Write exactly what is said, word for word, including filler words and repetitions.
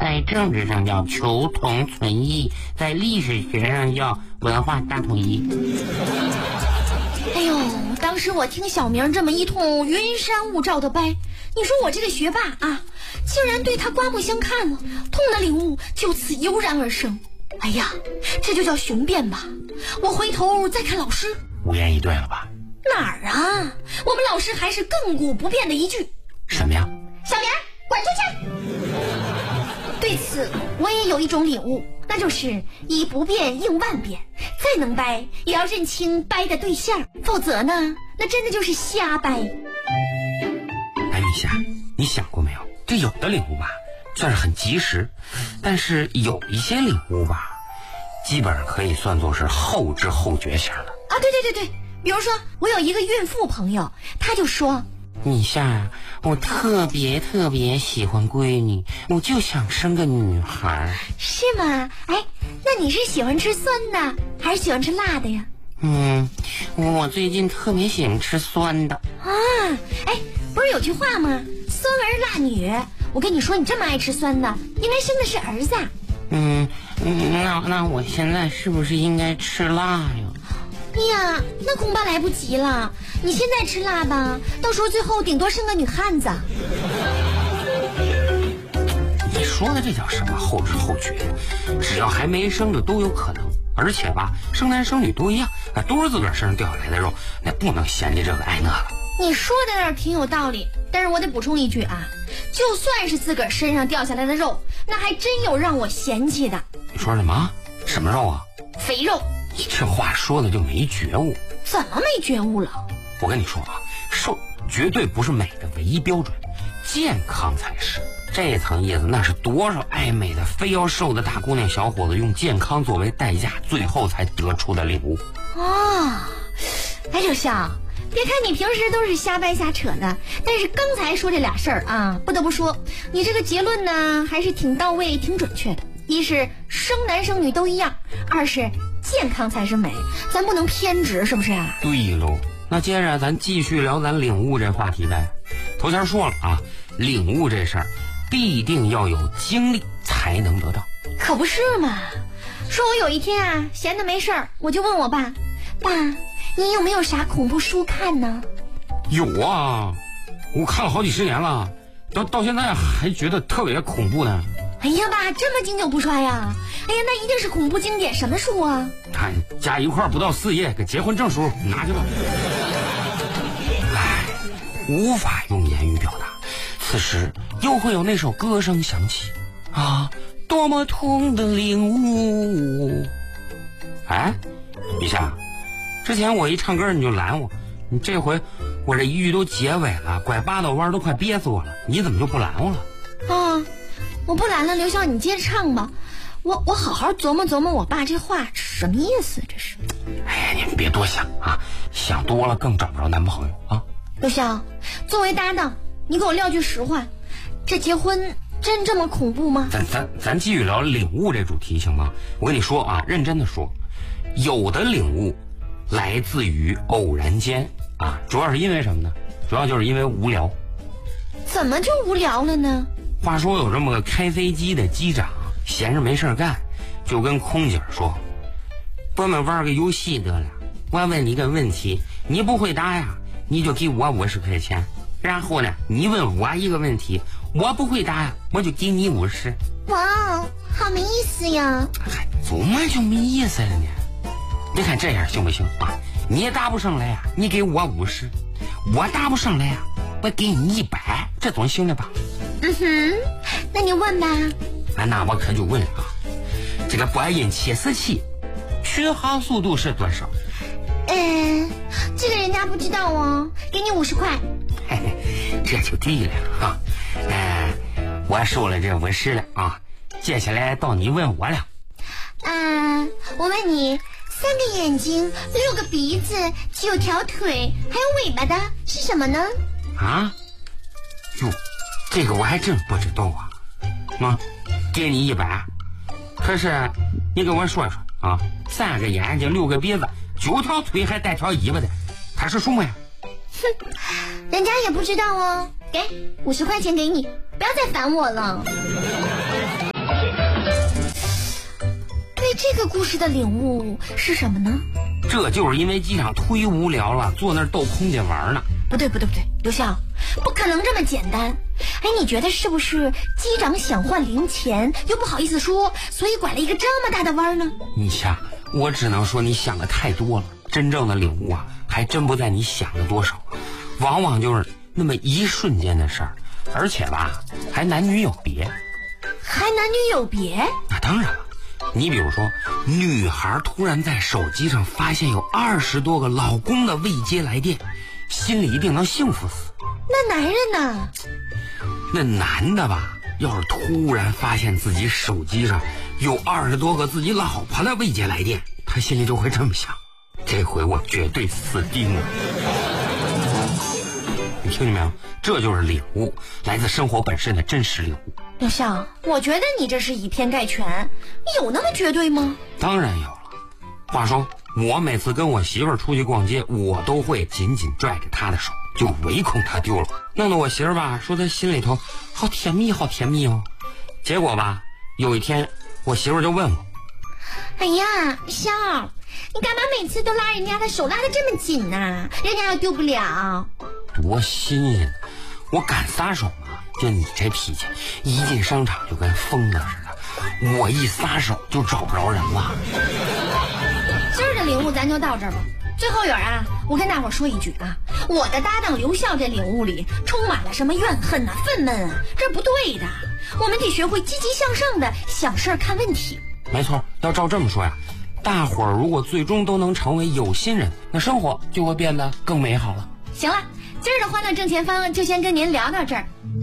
在政治上叫求同存异，在历史学上叫文化大统一。 哎呦，当时我听小明这么一通云山雾罩的掰，你说我这个学霸啊，竟然对他刮目相看了，痛的领悟就此油然而生。哎呀，这就叫雄辩吧。我回头再看老师， 无言以对了吧？ 哪儿啊？我们老师还是亘古不变的一句， 什么呀？ 小明滚出去。对此我也有一种领悟，那就是以不变应万变，再能掰也要认清掰的对象，否则呢，那真的就是瞎掰。 哎，米夏，你想过没有？这有的领悟吧，算是很及时，但是有一些领悟吧，基本上可以算作是后知后觉型的。 啊，对对对对，比如说我有一个孕妇朋友，她就说， 米夏，我特别特别喜欢闺女，我就想生个女孩。 是吗？哎，那你是喜欢吃酸的还是喜欢吃辣的呀？ 嗯，我最近特别喜欢吃酸的。 啊，哎，不是有句话吗？酸儿辣女。我跟你说，你这么爱吃酸的，应该生的是儿子啊。 嗯，那那我现在是不是应该吃辣呀？ 哎呀，那恐怕来不及了。你现在吃辣吧，到时候最后顶多生个女汉子。 你说的这叫什么后知后觉？只要还没生就都有可能。而且吧，生男生女都一样，都是自个儿身上掉下来的肉，那不能嫌弃这个爱那个。 你说的那挺有道理，但是我得补充一句啊，就算是自个儿身上掉下来的肉，那还真有让我嫌弃的。 你说什么？什么肉啊？ 肥肉。 你这话说的就没觉悟。 怎么没觉悟了？ 我跟你说啊，瘦绝对不是美的唯一标准，健康才是。这层意思那是多少爱美的非要瘦的大姑娘小伙子用健康作为代价，最后才得出的领悟。 哦，哎，刘笑，别看你平时都是瞎掰瞎扯的，但是刚才说这俩事儿啊，不得不说，你这个结论呢还是挺到位、挺准确的。一是生男生女都一样，二是健康才是美，咱不能偏执，是不是啊？ 对喽，那接着咱继续聊咱领悟这话题呗。头前说了啊，领悟这事儿必定要有经历才能得到。 可不是嘛。说我有一天啊，闲的没事儿，我就问我爸，爸，你有没有啥恐怖书看呢？ 有啊，我看了好几十年了，到到现在还觉得特别恐怖呢。 哎呀爸，这么经久不衰呀！哎呀，那一定是恐怖经典，什么书啊？ 看加一块不到四页，给结婚证书拿去吧。唉，无法用言语表达。此时又会有那首歌声响起啊，多么痛的领悟。哎，米夏，之前我一唱歌你就拦我，你这回我这一句都结尾了，拐八道弯都快憋死我了，你怎么就不拦我了？ 啊，我不拦了，刘笑，你接着唱吧。我我好好琢磨琢磨我爸这话什么意思，这是。 哎呀，你别多想啊，想多了更找不着男朋友啊。 刘笑，作为搭档，你给我撂句实话，这结婚真这么恐怖吗？ 咱咱咱继续聊领悟这主题行吗？我跟你说啊，认真的说，有的领悟来自于偶然间啊，主要是因为什么呢？主要就是因为无聊。 怎么就无聊了呢？ 话说有这么个开飞机的机长，闲着没事干，就跟空姐说：“我们玩个游戏得了，我问你个问题，你不回答呀，你就给我五十块钱。然后呢，你问我一个问题，我不回答呀，我就给你五十。” 哇，好没意思呀！ 嗨，怎么就没意思了呢？你看这样行不行啊？你答不上来呀，你给我五十；我答不上来呀，我给你一百，这总行了吧？ 嗯哼，那你问吧。 啊，那我可就问了啊，这个波音七四七续航速度是多少？ 嗯，这个人家不知道哦，给你五十块。 嘿嘿，这就对了啊。哎、呃，我收了这五十了啊，接下来到你问我了。 嗯、呃，我问你，三个眼睛、六个鼻子、九条腿，还有尾巴的是什么呢？ 啊？哟，这个我还真不知道啊。啊，给你一百。可是你给我说一说啊，三个眼睛、六个鼻子、九条腿还带条尾巴的，它是什么呀？ 哼，人家也不知道哦。给五十块钱给你，不要再烦我了。 这个故事的领悟是什么呢？ 这就是因为机长忒无聊了，坐那儿逗空姐玩呢。 不对不对不对，刘笑，不可能这么简单。哎，你觉得是不是机长想换零钱又不好意思说，所以拐了一个这么大的弯呢？ 你呀，我只能说你想的太多了。真正的领悟啊，还真不在你想的多少，往往就是那么一瞬间的事儿，而且吧，还男女有别。 还男女有别？ 那当然了。你比如说，女孩突然在手机上发现有二十多个老公的未接来电，心里一定能幸福死。 那男人呢？ 那男的吧，要是突然发现自己手机上有二十多个自己老婆的未接来电，他心里就会这么想：这回我绝对死定了。你听见没有？这就是领悟，来自生活本身的真实领悟。 刘笑，我觉得你这是以偏概全，有那么绝对吗？ 当然有了。话说，我每次跟我媳妇儿出去逛街，我都会紧紧拽着她的手，就唯恐她丢了，弄得我媳妇儿吧说她心里头好甜蜜好甜蜜哦。结果吧，有一天我媳妇儿就问我： 哎呀，笑，你干嘛每次都拉人家的手拉得这么紧呢、啊？人家又丢不了。 多新鲜！我敢撒手吗？就你这脾气，一进商场就跟疯了似的，我一撒手就找不着人了。 今儿的领悟咱就到这儿吧。最后有啊，我跟大伙说一句啊，我的搭档刘笑这领悟里充满了什么怨恨啊、愤懑啊，这不对的。我们得学会积极向上的想事儿看问题。 没错，要照这么说呀，大伙儿如果最终都能成为有心人，那生活就会变得更美好了。 行了，今儿的欢乐正前方就先跟您聊到这儿。